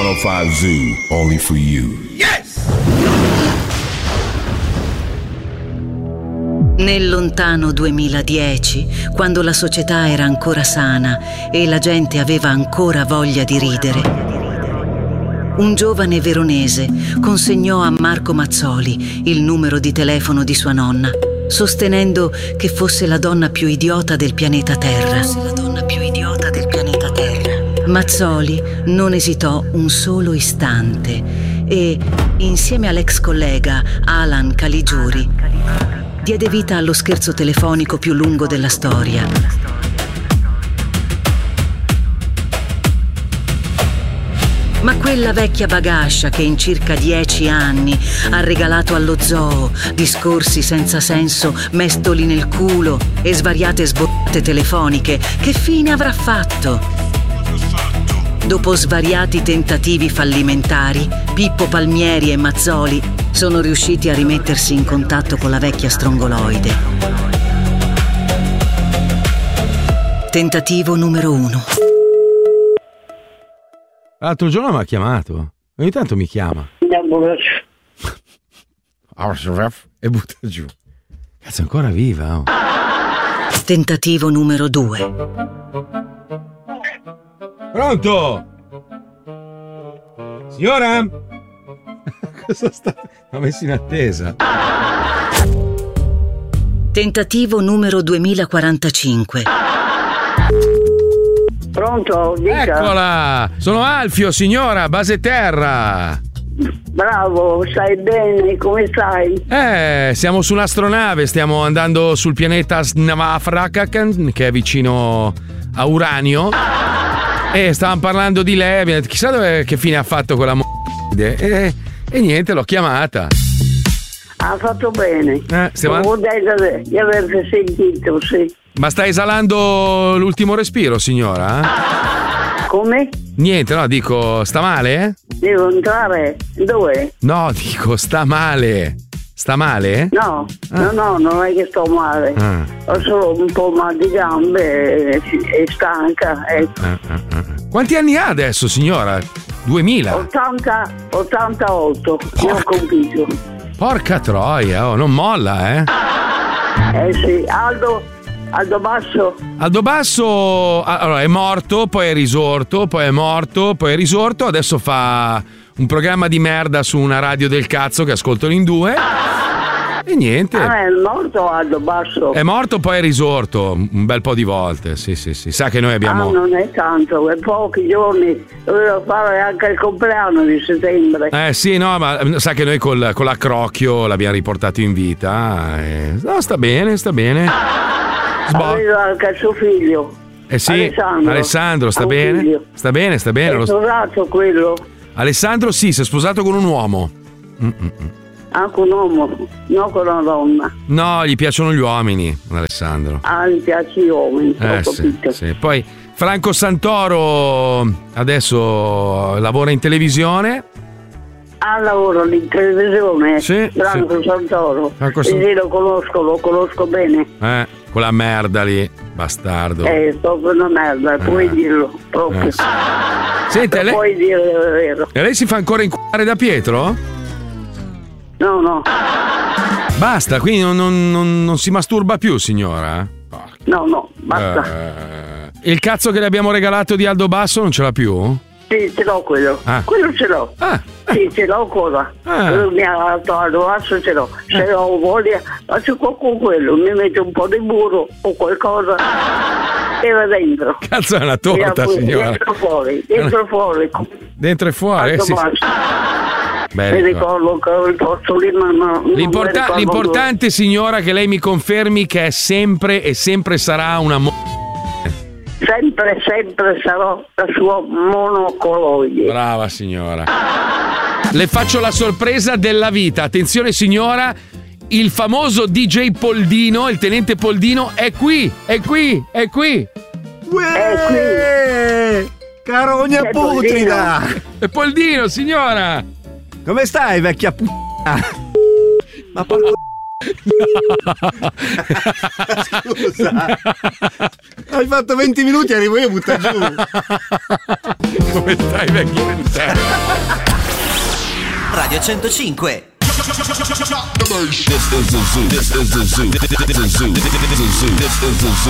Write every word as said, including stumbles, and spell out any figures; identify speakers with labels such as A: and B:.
A: centocinque Zoo, only for you.
B: Yes!
C: Nel lontano duemiladieci, quando la società era ancora sana e la gente aveva ancora voglia di ridere, un giovane veronese consegnò a Marco Mazzoli il numero di telefono di sua nonna, sostenendo che fosse la donna più idiota del pianeta Terra. La donna più idiota del pianeta Terra. Mazzoli non esitò un solo istante e, insieme all'ex collega Alan Caligiuri, diede vita allo scherzo telefonico più lungo della storia. Ma quella vecchia bagascia che in circa dieci anni ha regalato allo zoo discorsi senza senso, mestoli nel culo e svariate sbotte telefoniche, che fine avrà fatto? Dopo svariati tentativi fallimentari, Pippo Palmieri e Mazzoli sono riusciti a rimettersi in contatto con la vecchia strongoloide. Tentativo numero uno.
D: L'altro giorno mi ha chiamato. Ogni tanto mi chiama. E butta giù. Cazzo, è ancora viva. Oh.
C: Tentativo numero due.
D: Pronto? Signora? Cosa sta? L'ho messo in attesa.
C: Tentativo numero duemilaquarantacinque.
E: Pronto? Dica.
D: Eccola! Sono Alfio, signora, base terra.
E: Bravo, stai bene? Come stai?
D: Eh, siamo su un'astronave, stiamo andando sul pianeta Snavafrakakan, che è vicino a Uranio. E stavamo parlando di lei, abbiamo detto, chissà dove, che fine ha fatto quella m***a. E, e niente, l'ho chiamata.
E: Ha fatto bene.
D: Eh, stiamo...
E: Vuol dire di averti sentito, sì.
D: Ma sta esalando l'ultimo respiro, signora?
E: Come?
D: Niente, no, dico, sta male?
E: Devo entrare? Dove?
D: No, dico, sta male. Sta male?
E: No,
D: ah.
E: no, no, non è che sto male.
D: Ah.
E: Ho solo un po' mal di gambe e, e stanca. Ecco.
D: Ah, ah, ah. Quanti anni ha adesso, signora? duemila?
E: ottanta, ottantotto, io ho compiuto.
D: Porca troia, oh, non molla, eh?
E: Eh sì, Aldo, Aldo Basso.
D: Aldo Basso, allora, è morto, poi è risorto, poi è morto, poi è risorto, adesso fa un programma di merda su una radio del cazzo che ascoltano in due. E niente.
E: Ah, è morto Aldo Basso.
D: È morto, poi è risorto un bel po' di volte. Sì, sì, sì. Sa che noi abbiamo.
E: Ah, non è tanto, è pochi giorni. Dovevo fare anche il compleanno di settembre.
D: Eh sì, no, ma sa che noi col, con l'accrocchio l'abbiamo riportato in vita. E... No, sta bene, sta bene. Sbo-
E: Aveva anche suo figlio.
D: Eh sì,
E: Alessandro,
D: Alessandro sta
E: un
D: bene.
E: figlio.
D: Sta bene, sta bene.
E: È
D: Lo...
E: sposato quello.
D: Alessandro sì, si è sposato con un uomo. Mm-mm.
E: Anche un uomo, non con una donna.
D: No, gli piacciono gli uomini, Alessandro.
E: Ah, gli piace gli uomini,
D: Eh,
E: ho capito.
D: sì, sì. Poi Franco Santoro adesso lavora in televisione.
E: Ah, lavoro in televisione.
D: Sì,
E: Franco
D: sì.
E: Santoro.
D: Franco
E: Sì,
D: San-
E: sì, lo conosco, lo conosco bene.
D: Eh, quella merda lì, bastardo.
E: Eh, è proprio una merda, puoi
D: Eh.
E: dirlo, proprio.
D: Eh, sì. Senta,
E: Lo
D: lei...
E: puoi dire, è vero.
D: E lei si fa ancora inculare da Pietro?
E: No, no.
D: Basta, quindi non, non- non- non si masturba più, signora?
E: No, no, basta.
D: Eh, il cazzo che le abbiamo regalato di Aldo Basso non ce l'ha più?
E: Sì, ce l'ho quello.
D: Ah.
E: Quello ce l'ho.
D: Ah.
E: Sì, ce l'ho ancora.
D: Ah.
E: Quello mi ha dato al basso, ce l'ho. Se ho voglia, faccio qua con quello, mi metto un po' di burro o qualcosa e va dentro.
D: Cazzo, è una torta,
E: E poi
D: signora.
E: Dentro fuori, dentro fuori.
D: Dentro e fuori, eh,
E: Alto
D: sì, sì.
E: basso.
D: Beh,
E: Mi
D: ricordo.
E: ricordo che il posto lì, ma no, non
D: L'importa-
E: mi ricordo
D: l'importante, signora, che lei mi confermi che è sempre e sempre sarà una mo-
E: dove. Sempre, sempre sarò la sua monocoloide.
D: Brava signora. Le faccio la sorpresa della vita. Attenzione signora, il famoso D J Poldino, il tenente Poldino è qui, è qui, è qui.
E: È qui.
F: Carogna
E: C'è
F: putrida!
D: È Poldino, signora.
F: Come stai, vecchia p***a? Ma porco... Scusa. Hai fatto venti minuti, arrivo io e butta giù.
D: Come stai, vecchio?
B: Radio centocinque.
A: This is the zoo. This is the zoo. This is the zoo. This is the zoo. This is the zoo.